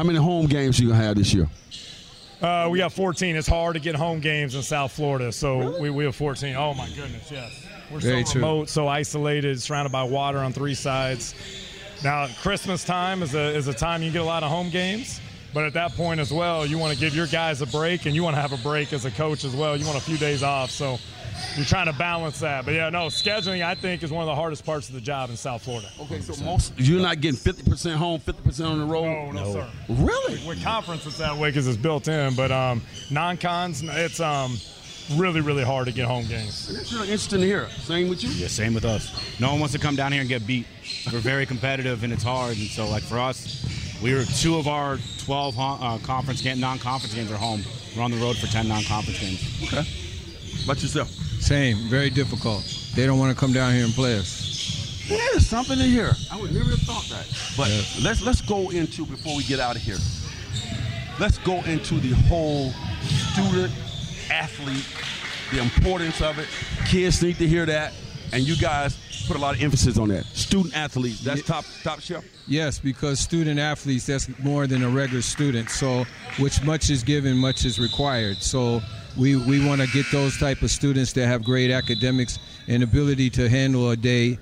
How many home games you going to have this year? We got 14. It's hard to get home games in South Florida, so we have 14. Oh, my goodness, yes. We're Very so true. remote, so isolated, surrounded by water on 3 sides. Now, Christmas time is a time you get a lot of home games, but at that point as well, you want to give your guys a break, and you want to have a break as a coach as well. You want a few days off, so you're trying to balance that. But, yeah, no, scheduling, I think, is one of the hardest parts of the job in South Florida. Okay, so you're not getting 50% home, 50% on the road? No, sir. Really? With conference, it's that way because it's built in, but non-cons, it's really, really hard to get home games. It's really interesting to hear. Same with you? Yeah, same with us. No one wants to come down here and get beat. We're very competitive, and it's hard. And so, like, for us, 2 of our 12 non-conference games are home. We're on the road for 10 non-conference games. Okay. How about yourself? Same, very difficult. They don't want to come down here and play us. Yeah, there's something in here. I would never have thought that. But let's go into, before we get out of here, let's go into the whole student athlete, the importance of it. Kids need to hear that, and you guys put a lot of emphasis on that. Student athletes, that's top shelf? Yes, because student athletes, that's more than a regular student. So, which much is given, much is required. So we want to get those type of students that have great academics and ability to handle a day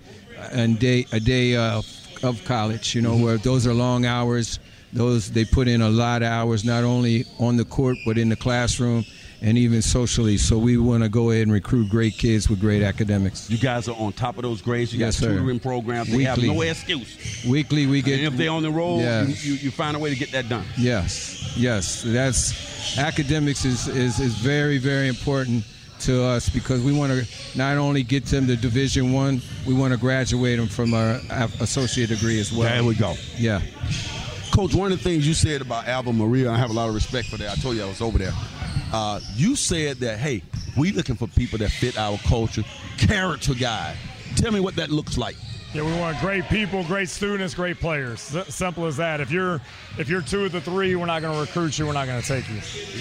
of college, where those are long hours. They put in a lot of hours, not only on the court, but in the classroom and even socially. So we want to go ahead and recruit great kids with great academics. You guys are on top of those grades. You Yes, got sir. tutoring programs. They have no excuse. Weekly we get. And if they're on the road, Yeah. you find a way to get that done. Yes. That's academics is very, very important to us because we want to not only get them to Division I, we want to graduate them from our associate degree as well. There we go. Yeah. Coach, one of the things you said about Ave Maria, I have a lot of respect for that. I told you I was over there. You said that, hey, we looking for people that fit our culture, character guy. Tell me what that looks like. Yeah, we want great people, great students, great players. Simple as that. If you're 2 of the 3, we're not going to recruit you. We're not going to take you.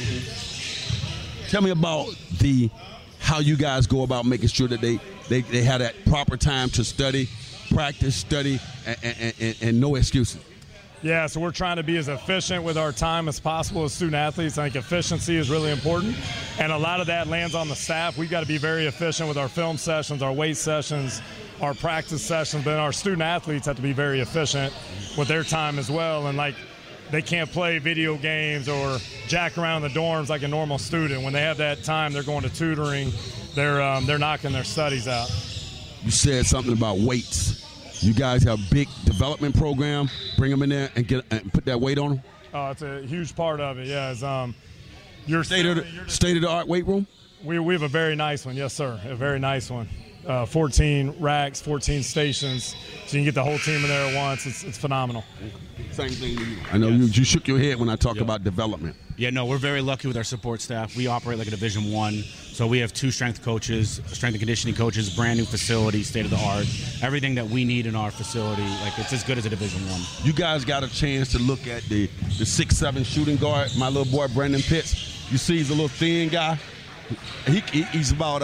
Tell me about how you guys go about making sure that they have that proper time to study, practice, study, and no excuses. Yeah, so we're trying to be as efficient with our time as possible as student athletes. I think efficiency is really important, and a lot of that lands on the staff. We've got to be very efficient with our film sessions, our weight sessions, our practice sessions, but our student athletes have to be very efficient with their time as well. And, they can't play video games or jack around the dorms like a normal student. When they have that time, they're going to tutoring. They're knocking their studies out. You said something about weights. You guys have a big development program. Bring them in there and put that weight on them. Oh, it's a huge part of it. Yeah, it's your state of the art weight room. We have a very nice one, yes, sir. A very nice one. 14 racks, 14 stations, so you can get the whole team in there at once. It's phenomenal. Same thing to you. I know you shook your head when I talk about development. Yeah, no, we're very lucky with our support staff. We operate like a Division I, so we have 2 strength coaches, strength and conditioning coaches, brand new facility, state of the art, everything that we need in our facility. It's as good as a Division I. You guys got a chance to look at the 6'7" shooting guard, my little boy Brandon Pitts. You see, he's a little thin guy. He's about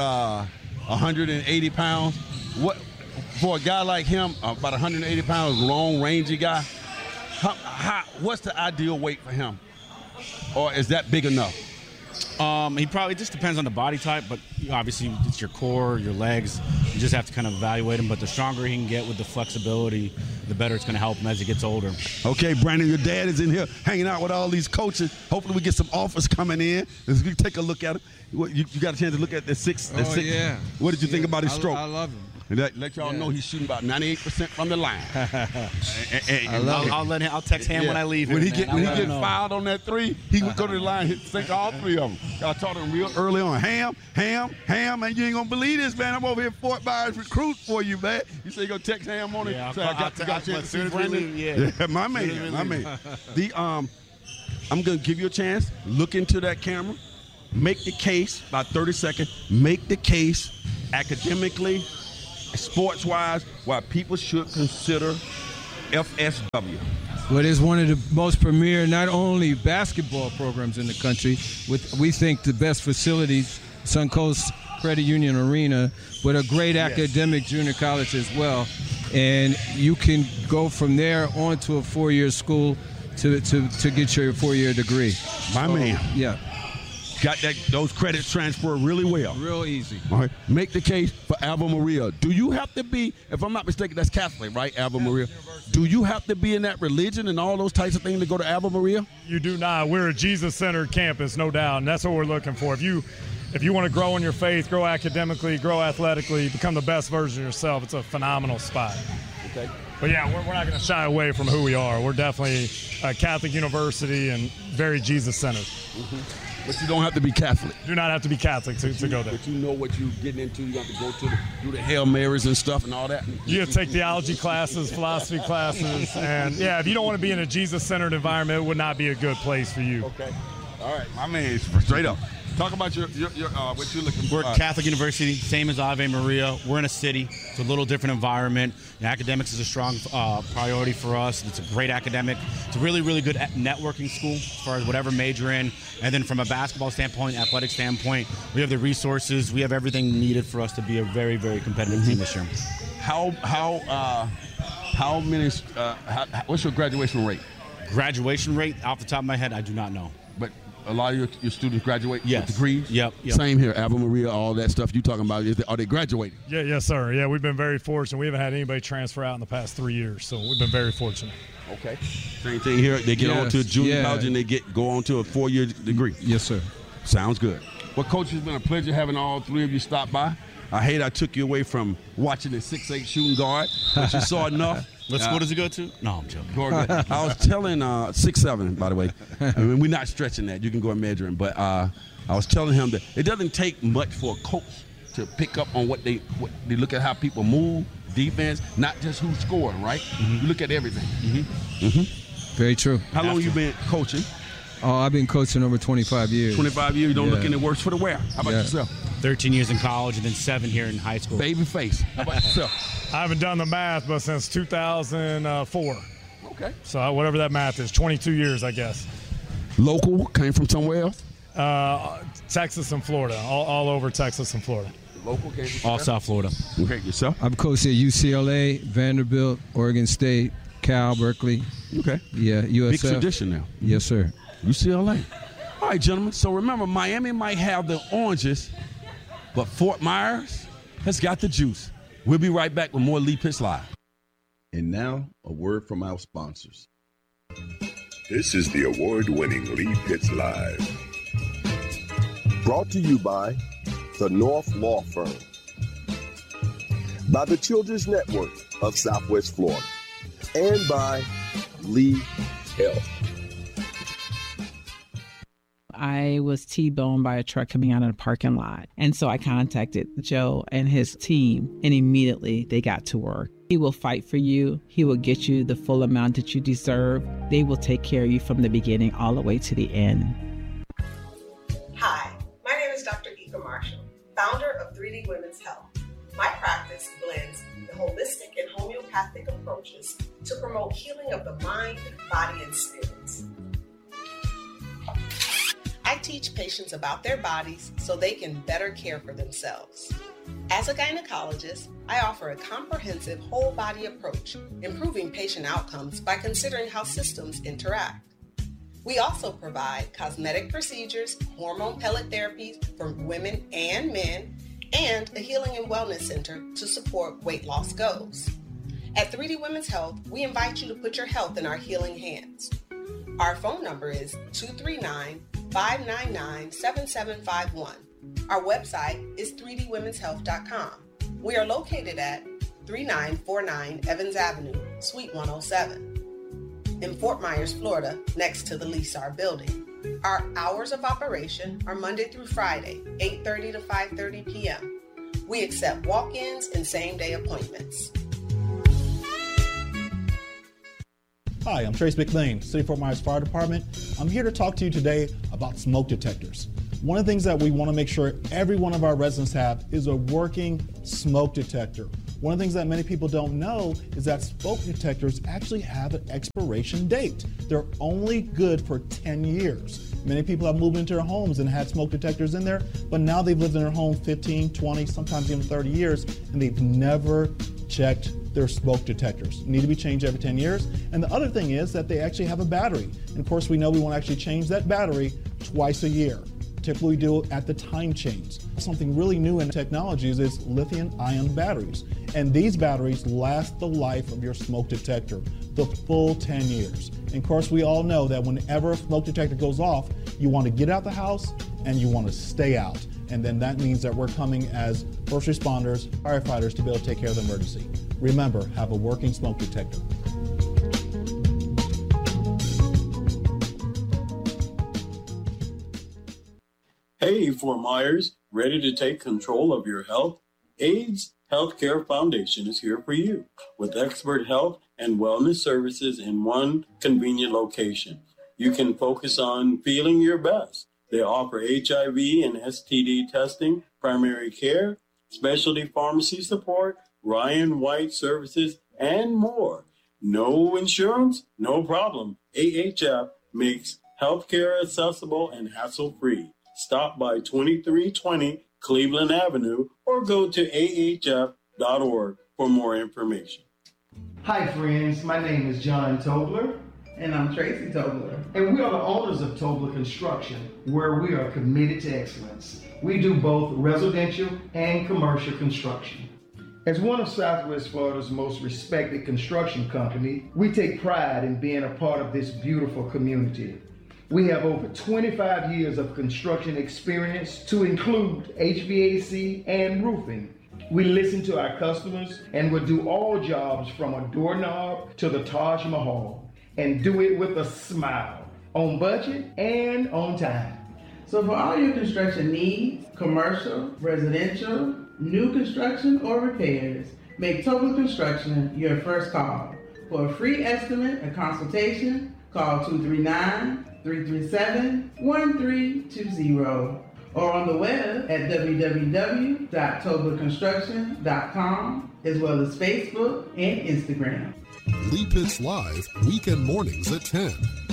180 pounds. What for a guy like him? About 180 pounds, long, rangy guy. What's the ideal weight for him? Or is that big enough? He probably just depends on the body type, but obviously it's your core, your legs. You just have to kind of evaluate him. But the stronger he can get with the flexibility, the better it's going to help him as he gets older. Okay, Brandon, your dad is in here hanging out with all these coaches. Hopefully we get some offers coming in. Let's take a look at him. You got a chance to look at the six. Yeah. What did you think about his stroke? I love him. And let y'all know he's shooting about 98% from the line. I'll text him when I leave. When he get fouled on that 3, he would go to the line and sink all 3 of them. Y'all taught him real early on. Ham, and you ain't gonna believe this, man. I'm over here Fort Myers recruit for you, man. You say you gonna text Ham on it? Yeah, so I got a chance to see Brandon. Yeah, my man. I'm gonna give you a chance. Look into that camera. Make the case, about 30 seconds. Make the case academically, sports-wise, why people should consider FSW. Well, it's one of the most premier, not only basketball programs in the country, with we think the best facilities, Suncoast Credit Union Arena, but a great academic junior college as well. And you can go from there on to a 4-year school to get your 4-year degree. My man. Yeah. Got those credits transfer really well. Real easy. All right. Make the case for Ave Maria. Do you have to be, if I'm not mistaken, that's Catholic, right, Ave Maria? Do you have to be in that religion and all those types of things to go to Ave Maria? You do not. We're a Jesus-centered campus, no doubt, and that's what we're looking for. If you want to grow in your faith, grow academically, grow athletically, become the best version of yourself, it's a phenomenal spot. Okay. But yeah, we're not going to shy away from who we are. We're definitely a Catholic university and very Jesus-centered. Mm-hmm. But you don't have to be Catholic. You do not have to be Catholic to go there. But you know what you're getting into. You have to go do the Hail Marys and stuff and all that. You have to take theology classes, philosophy classes, and yeah, if you don't want to be in a Jesus-centered environment, it would not be a good place for you. Okay. All right, my man, straight up. Talk about your what you're looking for. We're at Catholic University, same as Ave Maria. We're in a city. It's a little different environment. Academics is a strong priority for us. It's a great academic. It's a really, really good networking school as far as whatever major in. And then from a basketball standpoint, athletic standpoint, we have the resources. We have everything needed for us to be a very, very competitive team this year. How many? What's your graduation rate? Graduation rate, off the top of my head, I do not know. But a lot of your students graduate with degrees? Yep. Same here. Ave Maria, all that stuff you talking about, are they graduating? Yeah, yes, sir. Yeah, we've been very fortunate. We haven't had anybody transfer out in the past 3 years, so we've been very fortunate. Okay. Same thing here. They get on to a junior college and they go on to a 4-year degree. Yes, sir. Sounds good. Well, Coach, it's been a pleasure having all three of you stop by. I hate I took you away from watching the 6'8" shooting guard, but you saw enough. What school does he go to? No, I'm joking. I was telling 6'7", by the way. I mean, we're not stretching that. You can go and measure him. But I was telling him that it doesn't take much for a coach to pick up on what they look at how people move, defense, not just who's scoring, right? Mm-hmm. You look at everything. Mm-hmm. Mm-hmm. Very true. How long you been coaching? Oh, I've been coaching over 25 years. 25 years. You don't look any worse for the wear. How about yourself? 13 years in college and then 7 here in high school. Baby face. How about yourself? I haven't done the math, but since 2004. Okay. So whatever that math is, 22 years, I guess. Local? Came from somewhere else? Texas and Florida. All over Texas and Florida. Local came from all South Florida. Okay, yourself? I've coached at UCLA, Vanderbilt, Oregon State, Cal, Berkeley. Okay. Yeah, USF. Big tradition now. Yes, sir. UCLA. All right, gentlemen. So remember, Miami might have the oranges, but Fort Myers has got the juice. We'll be right back with more Lee Pitts Live. And now, a word from our sponsors. This is the award-winning Lee Pitts Live. Brought to you by the North Law Firm, by the Children's Network of Southwest Florida, and by Lee Health. I was T-boned by a truck coming out of the parking lot. And so I contacted Joe and his team, and immediately they got to work. He will fight for you. He will get you the full amount that you deserve. They will take care of you from the beginning all the way to the end. Hi, my name is Dr. Ika Marshall, founder of 3D Women's Health. My practice blends the holistic and homeopathic approaches to promote healing of the mind, body, and spirits. I teach patients about their bodies so they can better care for themselves. As a gynecologist, I offer a comprehensive whole body approach, improving patient outcomes by considering how systems interact. We also provide cosmetic procedures, hormone pellet therapies for women and men, and a healing and wellness center to support weight loss goals. At 3D Women's Health, we invite you to put your health in our healing hands. Our phone number is 239-599-7751. Our website is 3dwomenshealth.com. We are located at 3949 Evans Avenue, Suite 107, in Fort Myers, Florida, next to the Leasar building. Our hours of operation are Monday through Friday, 8:30 to 5:30 p.m. We accept walk-ins and same-day appointments. Hi, I'm Trace McLean, City of Fort Myers Fire Department. I'm here to talk to you today about smoke detectors. One of the things that we want to make sure every one of our residents have is a working smoke detector. One of the things that many people don't know is that smoke detectors actually have an expiration date. They're only good for 10 years. Many people have moved into their homes and had smoke detectors in there, but now they've lived in their home 15, 20, sometimes even 30 years, and they've never checked their smoke detectors. Need to be changed every 10 years. And the other thing is that they actually have a battery. And of course, we know we want to actually change that battery twice a year. Typically, we do it at the time change. Something really new in technologies is lithium-ion batteries. And these batteries last the life of your smoke detector, the full 10 years. And of course, we all know that whenever a smoke detector goes off, you want to get out the house and you want to stay out. And then that means that we're coming as first responders, firefighters, to be able to take care of the emergency. Remember, have a working smoke detector. Hey, Fort Myers, ready to take control of your health? AIDS Healthcare Foundation is here for you with expert health and wellness services in one convenient location. You can focus on feeling your best. They offer HIV and STD testing, primary care, specialty pharmacy support, Ryan White services, and more. No insurance? No problem. AHF makes healthcare accessible and hassle-free. Stop by 2320 Cleveland Avenue or go to ahf.org for more information. Hi friends, my name is John Tobler. And I'm Tracy Tobler. And we are the owners of Tobler Construction, where we are committed to excellence. We do both residential and commercial construction. As one of Southwest Florida's most respected construction company, we take pride in being a part of this beautiful community. We have over 25 years of construction experience to include HVAC and roofing. We listen to our customers and will do all jobs from a doorknob to the Taj Mahal, and do it with a smile, on budget and on time. So for all your construction needs, commercial, residential, new construction, or repairs, make Tobler Construction your first call. For a free estimate and consultation, call 239-337-1320 or on the web at www.toblerconstruction.com, as well as Facebook and Instagram. Lee Pitts Live, weekend mornings at 10.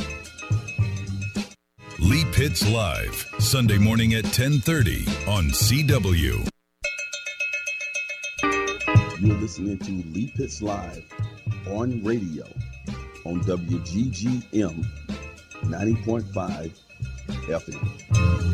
Lee Pitts Live, Sunday morning at 10:30 on CW. You're listening to Lee Pitts Live on radio on WGGM 90.5 FM.